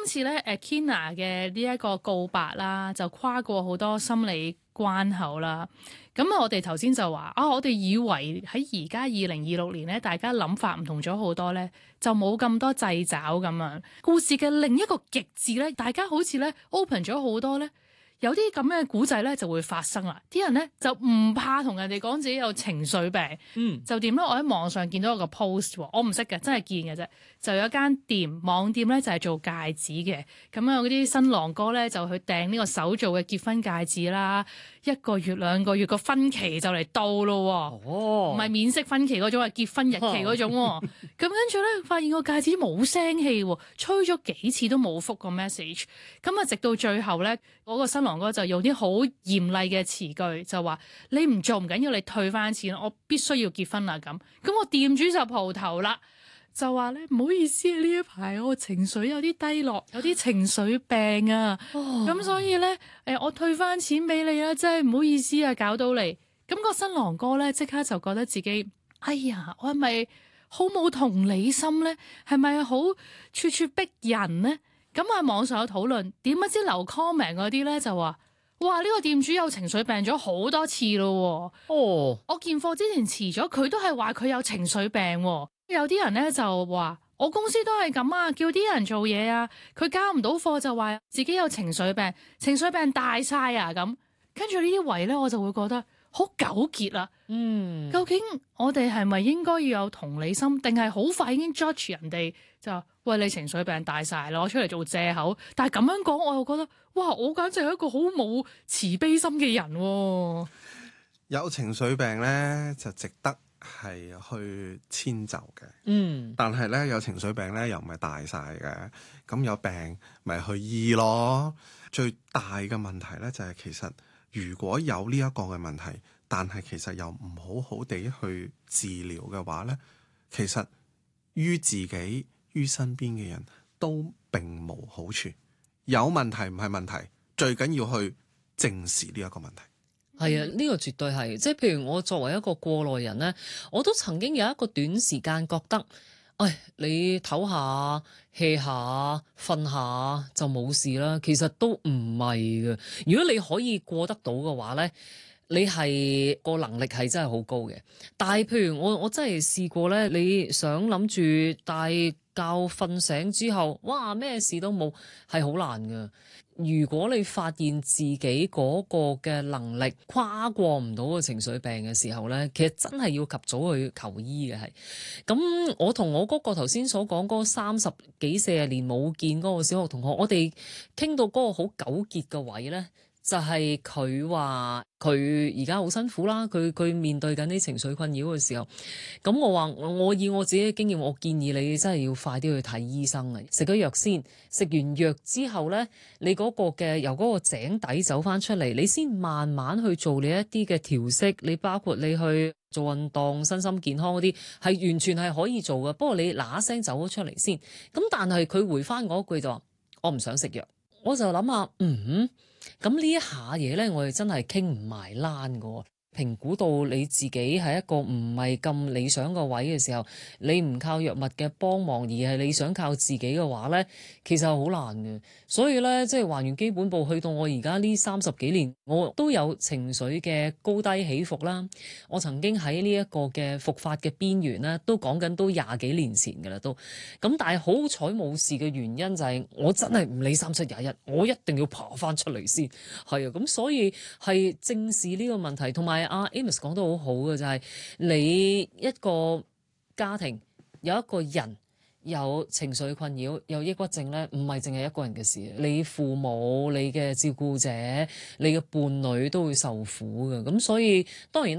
今次咧Kina 嘅呢一個告白啦，就跨過好多心理關口啦。咁我哋頭先就話我哋以為喺而家2026年咧，大家諗法唔同咗好多咧，就冇咁多掣肘咁樣。故事嘅另一個極致咧，大家好似咧 open 咗好多咧。有啲咁嘅古仔咧就會發生啦，啲人咧就唔怕同人哋講自己有情緒病，就點咧？我喺網上見到一個 post，我唔識嘅，真係見嘅啫。就有一間網店咧就係做戒指嘅，咁有啲新郎哥咧就去訂呢個手做嘅結婚戒指啦，1個月2個月個分期就嚟到咯，唔係免息分期嗰種，係結婚日期嗰種。咁跟住咧發現個戒指冇聲氣，催咗幾次都冇覆個 message， 咁啊直到最後咧嗰個新郎哥就用啲好嚴厲嘅詞句就話：你唔做唔緊要，你退翻錢，我必須要結婚啦咁。咁我店主就蒲頭啦。就話咧唔好意思啊，呢一排我情緒有啲低落，有啲情緒病啊，咁所以咧我退翻錢俾你啦，真係唔好意思啊，搞到你。咁個新郎哥咧即刻就覺得自己，哎呀，我係咪好冇同理心咧？係咪好處處逼人咧？咁喺網上有討論，點不知留 comment 嗰啲咧就話：哇！呢個店主有情緒病咗好多次咯。我件貨之前遲咗，佢都係話佢有情緒病。有啲人咧就話：我公司都係咁啊，叫啲人做嘢啊，佢交唔到貨就話自己有情緒病，情緒病大晒啊咁。跟住呢啲位咧，我就會覺得好糾結啦。究竟我哋係咪應該要有同理心，定係好快已經 judge 人哋就喂，你情緒病大晒，攞出嚟做藉口？但係咁樣講，我又覺得哇，我簡直係一個好冇慈悲心嘅人喎。 有情緒病咧就值得係去遷就嘅，但係咧有情緒病咧又唔係大晒嘅，咁有病咪去醫咯。最大嘅問題咧就係其實如果有呢一個嘅問題，但係其實又唔好好地去治療嘅話咧，其實於自己於身邊嘅人都並無好處。有問題唔係問題，最緊要去正視呢一個問題。 係啊，呢個絕對係，即係譬如我作為一個過來人咧，我都曾經有一個短時間覺得，你唞下、hea 下、瞓下就冇事啦。其實都唔係嘅。如果你可以過得到嘅話咧，你係個能力係真係好高嘅。但係譬如我真係試過咧，你想諗住大覺瞓醒之後，哇咩事都冇，係好難㗎。如果你發現自己嗰個嘅能力跨過唔到個情緒病嘅時候咧，其實真係要及早去求醫嘅係。咁我同我嗰個頭先所講嗰30幾40年冇見嗰個小學同學，我哋傾到嗰個好糾結嘅位咧，就係佢話佢而家好辛苦啦，佢面對緊啲情緒困擾嘅時候，咁我話我以我自己嘅經驗，我建議你真係要快啲去睇醫生啊！食咗藥先，食完藥之後咧，你嗰個嘅由嗰個井底走翻出嚟，你先慢慢去做你一啲嘅調息，你包括你去做運動、身心健康嗰啲，係完全係可以做嘅。不過你嗱一聲走咗出嚟先，咁但係佢回翻嗰句就話：我唔想食藥。我就諗下，咁呢一下嘢咧，我哋真係傾唔埋欄㗎。評估到你自己係一個唔係咁理想個位嘅時候，你唔靠藥物嘅幫忙，而係你想靠自己嘅話咧，其實好難嘅。所以咧，即係還原基本步，去到我而家呢30幾年，我都有情緒嘅高低起伏啦。我曾經喺呢一個嘅復發嘅邊緣咧，都講緊都20幾年前㗎啦，都咁。但係好彩冇事嘅原因就係我真係唔理3721，我一定要爬翻出嚟先。係啊，咁所以係正視呢個問題，同埋阿 Amos 講得好好嘅就係你一個家庭有一個人有情緒困擾、有抑鬱症咧，唔係淨係一個人嘅事，你父母、你嘅照顧者、你嘅伴侶都會受苦嘅。咁所以當然啦。